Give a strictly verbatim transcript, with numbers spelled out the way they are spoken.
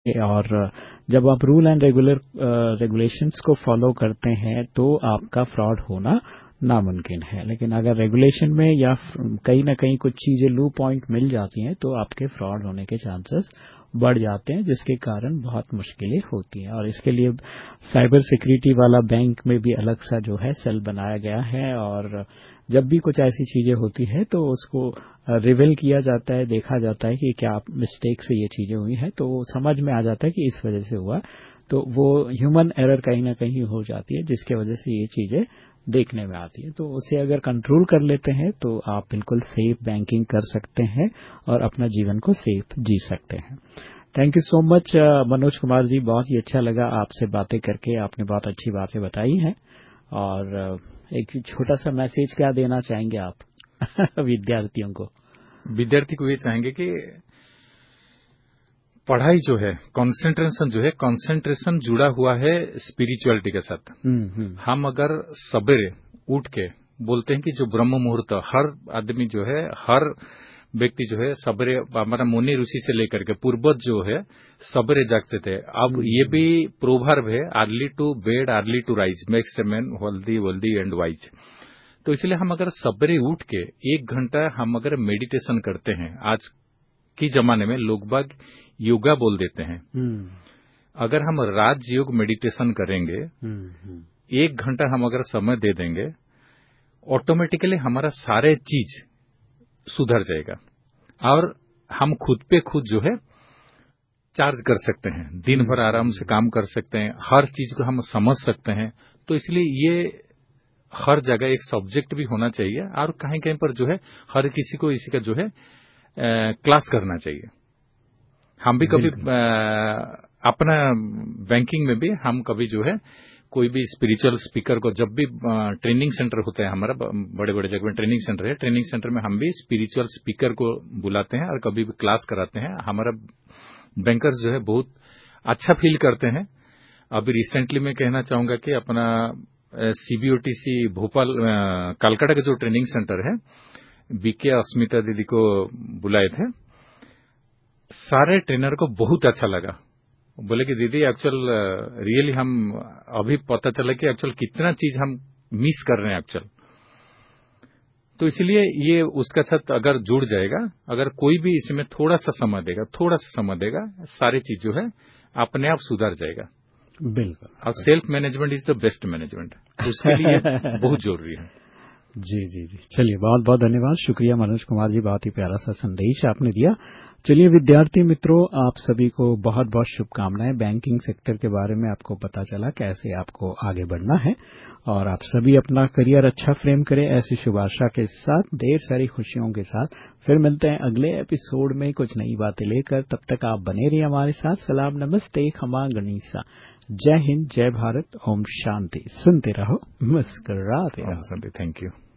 और जब आप रूल एंड रेगुलर रेगुलेशंस को फॉलो करते हैं तो आपका फ्रॉड होना नामुमकिन है। लेकिन अगर रेगुलेशन में या कहीं ना कहीं कुछ चीजें लू पॉइंट मिल जाती हैं तो आपके फ्रॉड होने के चांसेस बढ़ जाते हैं, जिसके कारण बहुत मुश्किलें होती हैं। और इसके लिए साइबर सिक्योरिटी वाला बैंक में भी अलग सा जो है सेल बनाया गया है, और जब भी कुछ ऐसी चीजें होती है तो उसको रिवील किया जाता है, देखा जाता है कि क्या मिस्टेक से ये चीजें हुई है, तो समझ में आ जाता है कि इस वजह से हुआ। तो वो ह्यूमन एरर कहीं ना कहीं हो जाती है, जिसके वजह से ये चीजें देखने में आती है। तो उसे अगर कंट्रोल कर लेते हैं तो आप बिल्कुल सेफ बैंकिंग कर सकते हैं और अपना जीवन को सेफ जी सकते हैं। Thank you so much Manoj Kumar ji, बहुत ही अच्छा लगा आपसे बातें करके, आपने बहुत अच्छी बातें बताई हैं। और एक छोटा सा मैसेज क्या देना चाहेंगे आप विद्यार्थियों को? विद्यार्थी को ये चाहेंगे कि पढ़ाई जो है, कंसंट्रेशन जो है, कंसंट्रेशन जुड़ा हुआ है स्पिरिचुअलिटी के साथ। हम अगर सवेरे उठ के बोलते हैं कि जो ब्रह्म मुहूर्त, हर आदमी जो है, हर व्यक्ति जो है सवेरे, हमारा मुनि ऋषि से लेकर के पूर्वज जो है सवेरे जागते थे। अब ये भी प्रोवर्ब है, early to bed early to rise makes a man healthy wealthy and wise. तो इसलिए हम अगर सवेरे उठ के एक घंटा हम अगर मेडिटेशन करते हैं, आज के जमाने में लोग बाग योगा बोल देते हैं, अगर हम राजयोग मेडिटेशन करेंगे, एक घंटा हम अगर समय दे देंगे, ऑटोमेटिकली हमारा सारे चीज सुधर जाएगा और हम खुद पे खुद जो है चार्ज कर सकते हैं, दिन भर आराम से काम कर सकते हैं, हर चीज को हम समझ सकते हैं। तो इसलिए ये हर जगह एक सब्जेक्ट भी होना चाहिए और कहीं कहीं पर जो है हर किसी को इसी का जो है क्लास करना चाहिए। हम भी कभी अपना बैंकिंग में भी हम कभी जो है कोई भी स्पिरिचुअल स्पीकर को, जब भी ट्रेनिंग सेंटर होता है हमारा, बड़े बड़े जगह में ट्रेनिंग सेंटर है, ट्रेनिंग सेंटर में हम भी स्पिरिचुअल स्पीकर को बुलाते हैं और कभी भी क्लास कराते हैं। हमारा बैंकर्स जो है बहुत अच्छा फील करते हैं। अभी रिसेंटली मैं कहना चाहूंगा कि अपना सीबीओटीसी भोपाल कलकत्ता का जो ट्रेनिंग सेंटर है, बीके अस्मिता दीदी को बुलाए थे, सारे ट्रेनर को बहुत अच्छा लगा। बोले कि दीदी एक्चुअल रियली हम अभी पता चला कि एक्चुअल कितना चीज हम मिस कर रहे हैं एक्चुअल। तो इसलिए ये उसका साथ अगर जुड़ जाएगा, अगर कोई भी इसमें थोड़ा सा समय देगा, थोड़ा सा समय देगा, सारी चीज जो है अपने आप सुधर जाएगा। बिल्कुल। और self management is the best management, उसके लिए बहुत जरूरी है। जी जी जी, चलिए बहुत बहुत धन्यवाद, शुक्रिया मनोज कुमार जी, बहुत ही प्यारा सा संदेश आपने दिया। चलिए विद्यार्थी मित्रों, आप सभी को बहुत बहुत शुभकामनाएं। बैंकिंग सेक्टर के बारे में आपको पता चला कैसे आपको आगे बढ़ना है, और आप सभी अपना करियर अच्छा फ्रेम करें, ऐसी शुभ आशा के साथ, ढेर सारी खुशियों के साथ। फिर मिलते हैं अगले एपिसोड में कुछ नई बातें लेकर। तब तक आप बने रहिए हमारे साथ। सलाम, नमस्ते, खमा गणिसा, जय हिंद, जय भारत, ओम शांति। सुनते रहो, मुस्कुराते रहो। Thank you.